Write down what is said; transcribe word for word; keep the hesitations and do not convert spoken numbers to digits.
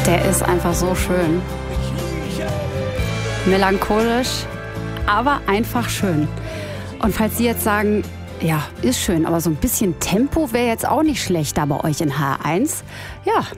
Der ist einfach so schön. Melancholisch, aber einfach schön. Und falls Sie jetzt sagen, ja, ist schön, aber so ein bisschen Tempo wäre jetzt auch nicht schlecht da bei euch in H eins. Ja,